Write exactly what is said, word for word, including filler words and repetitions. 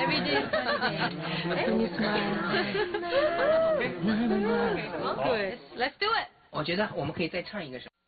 Every day is Sunday. When you smile. Good. Let's do it. 我觉得我们可以再唱一个什么。